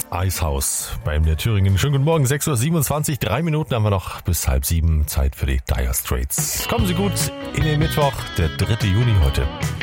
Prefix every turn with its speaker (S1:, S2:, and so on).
S1: Eishaus beim der Thüringen. Schönen guten Morgen, 6:27 Uhr, 3 Minuten haben wir noch bis 6:30. Zeit für die Dire Straits. Kommen Sie gut in den Mittwoch, der 3. Juni heute.